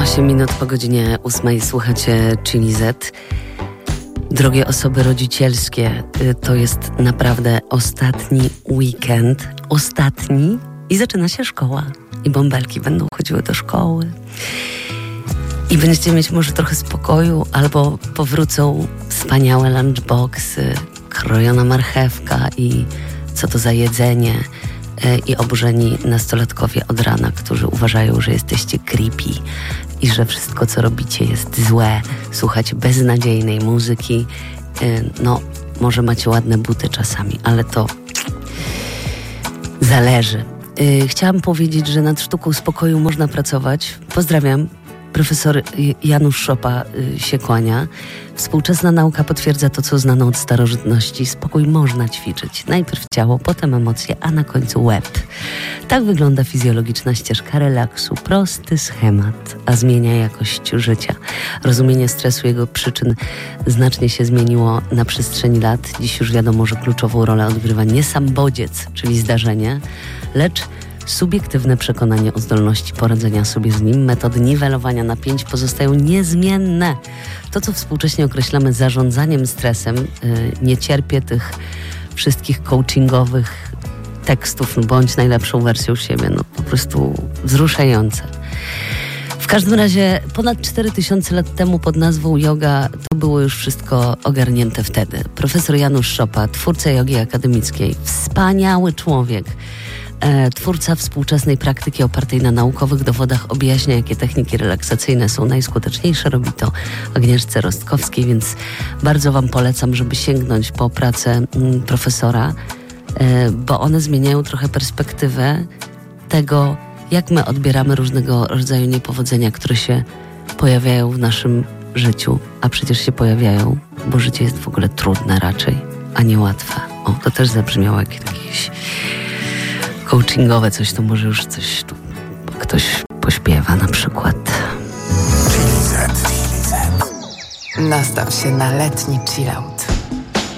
8 minut po godzinie 8 słuchacie Chili Z. Drogie osoby rodzicielskie, to jest naprawdę ostatni weekend. Ostatni i zaczyna się szkoła. I bąbelki będą chodziły do szkoły. I będziecie mieć może trochę spokoju, albo powrócą wspaniałe lunchboxy, krojona marchewka i co to za jedzenie. I oburzeni nastolatkowie od rana, którzy uważają, że jesteście creepy i że wszystko, co robicie, jest złe. Słuchacie beznadziejnej muzyki. No, może macie ładne buty czasami, ale to zależy. Chciałam powiedzieć, że nad sztuką spokoju można pracować. Pozdrawiam. Profesor Janusz Szopa się kłania. Współczesna nauka potwierdza to, co znano od starożytności. Spokój można ćwiczyć. Najpierw ciało, potem emocje, a na końcu łeb. Tak wygląda fizjologiczna ścieżka relaksu. Prosty schemat, a zmienia jakość życia. Rozumienie stresu, jego przyczyn znacznie się zmieniło na przestrzeni lat. Dziś już wiadomo, że kluczową rolę odgrywa nie sam bodziec, czyli zdarzenie, lecz subiektywne przekonanie o zdolności poradzenia sobie z nim. Metody niwelowania napięć pozostają niezmienne. To, co współcześnie określamy zarządzaniem stresem, nie cierpię tych wszystkich coachingowych tekstów, bądź najlepszą wersją siebie. No po prostu wzruszające. W każdym razie ponad 4000 lat temu pod nazwą yoga to było już wszystko ogarnięte wtedy. Profesor Janusz Szopa, twórca jogi akademickiej, wspaniały człowiek, twórca współczesnej praktyki opartej na naukowych dowodach, objaśnia, jakie techniki relaksacyjne są najskuteczniejsze. Robi to Agnieszce Rostkowskiej, więc bardzo Wam polecam, żeby sięgnąć po pracę profesora, bo one zmieniają trochę perspektywę tego, jak my odbieramy różnego rodzaju niepowodzenia, które się pojawiają w naszym życiu, a przecież się pojawiają, bo życie jest w ogóle trudne raczej, a nie łatwe. O, to też zabrzmiało jakieś coachingowe coś, to może już coś tu ktoś pośpiewa na przykład. Nastaw się na letni chillout.